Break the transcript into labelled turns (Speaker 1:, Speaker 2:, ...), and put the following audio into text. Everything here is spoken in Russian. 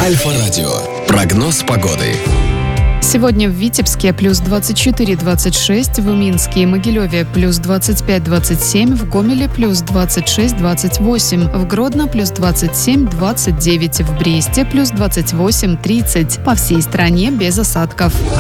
Speaker 1: Альфа-радио. Прогноз погоды.
Speaker 2: Сегодня в Витебске плюс 24-26, в Минске и Могилеве плюс 25-27, в Гомеле плюс 26-28, в Гродно плюс 27-29, в Бресте плюс 28-30. По всей стране без осадков.